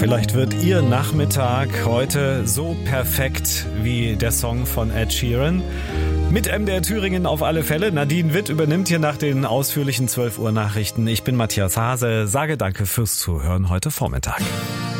Vielleicht wird Ihr Nachmittag heute so perfekt wie der Song von Ed Sheeran. Mit MDR Thüringen auf alle Fälle. Nadine Witt übernimmt hier nach den ausführlichen 12 Uhr Nachrichten. Ich bin Matthias Hase, sage danke fürs Zuhören heute Vormittag.